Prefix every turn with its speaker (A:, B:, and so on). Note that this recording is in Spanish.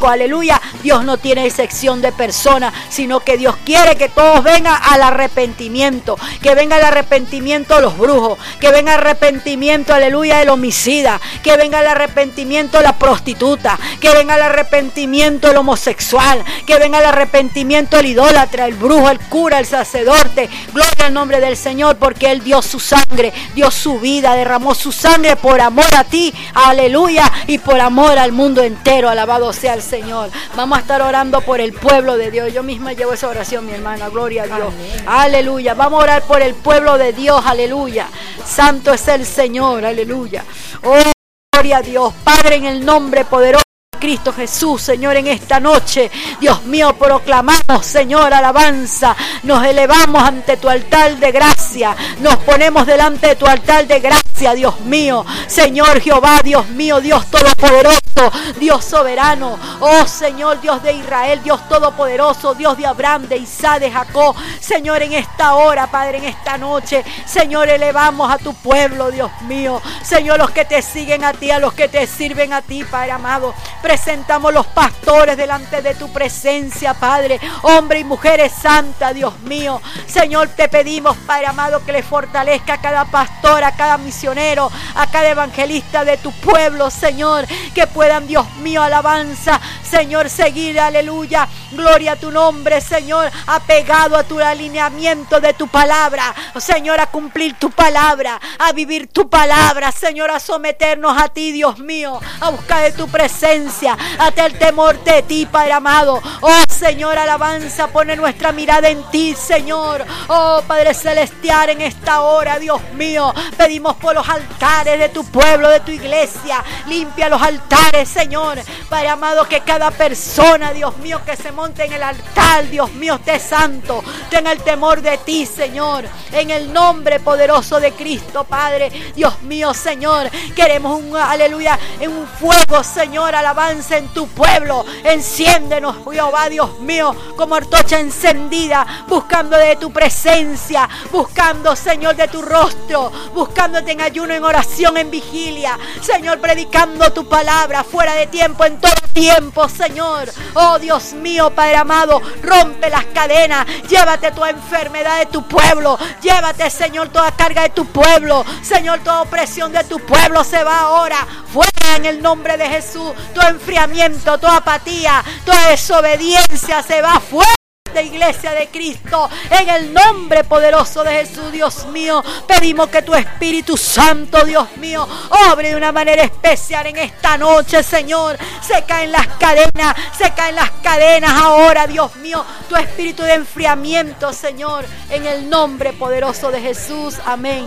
A: rico, aleluya. Dios no tiene excepción de personas, sino que Dios quiere que todos vengan al arrepentimiento, que venga el arrepentimiento de los brujos, que venga el arrepentimiento, aleluya, del homicida, que venga el arrepentimiento de la prostituta, que venga el arrepentimiento del homosexual, que venga el arrepentimiento del idólatra, el brujo, el cura, el sacerdote. Gloria al nombre del Señor, porque Él dio su sangre, dio su vida, derramó su sangre por amor a ti, aleluya, y por amor al mundo entero. Alabado sea el Señor. Vamos a estar orando por el pueblo de Dios. Yo misma llevo esa oración, mi hermana. Gloria a Dios. Amén. Aleluya. Vamos a orar por el pueblo de Dios. Aleluya. Santo es el Señor. Aleluya. Oh, gloria a Dios. Padre, en el nombre poderoso Cristo Jesús, Señor, en esta noche, Dios mío, proclamamos, Señor, alabanza, nos elevamos ante tu altar de gracia, nos ponemos delante de tu altar de gracia, Dios mío, Señor Jehová, Dios mío, Dios todopoderoso, Dios soberano, oh Señor, Dios de Israel, Dios todopoderoso, Dios de Abraham, de Isaac, de Jacob, Señor, en esta hora, Padre, en esta noche, Señor, elevamos a tu pueblo, Dios mío, Señor, los que te siguen a ti, a los que te sirven a ti, Padre amado. Presentamos los pastores delante de tu presencia, Padre, hombres y mujeres santas, Dios mío. Señor, te pedimos, Padre amado, que le fortalezca a cada pastor, a cada misionero, a cada evangelista de tu pueblo, Señor, que puedan, Dios mío, alabanza, Señor, seguir, aleluya, gloria a tu nombre, Señor, apegado a tu alineamiento de tu palabra, Señor, a cumplir tu palabra, a vivir tu palabra, Señor, a someternos a ti, Dios mío, a buscar de tu presencia, hasta el temor de ti, Padre amado. Oh Señor, alabanza, pone nuestra mirada en ti, Señor. Oh Padre celestial, en esta hora, Dios mío, pedimos por los altares de tu pueblo, de tu iglesia. Limpia los altares, Señor, Padre amado, que cada persona, Dios mío, que se monte en el altar, Dios mío, esté santo, tenga el temor de ti, Señor, en el nombre poderoso de Cristo, Padre. Dios mío, Señor, queremos aleluya, en un fuego, Señor, alabanza en tu pueblo. Enciéndenos, Jehová, Dios mío, como antorcha encendida, buscando de tu presencia, buscando, Señor, de tu rostro, buscándote en ayuno, en oración, en vigilia, Señor, predicando tu palabra fuera de tiempo, en todo tiempo, Señor. Oh Dios mío, Padre amado, rompe las cadenas, llévate toda enfermedad de tu pueblo, llévate, Señor, toda carga de tu pueblo, Señor, toda opresión de tu pueblo se va ahora fuera en el nombre de Jesús. Todo enfriamiento, toda apatía, toda desobediencia se va fuera de Iglesia de Cristo, en el nombre poderoso de Jesús. Dios mío, pedimos que tu Espíritu Santo, Dios mío, obre de una manera especial en esta noche, Señor. Se caen las cadenas ahora, Dios mío, tu espíritu de enfriamiento, Señor, en el nombre poderoso de Jesús. Amén.